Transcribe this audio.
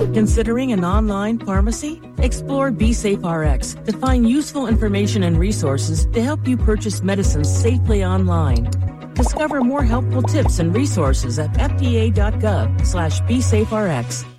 Considering an online pharmacy? Explore BeSafeRx to find useful information and resources to help you purchase medicines safely online. Discover more helpful tips and resources at fda.gov/BeSafeRx.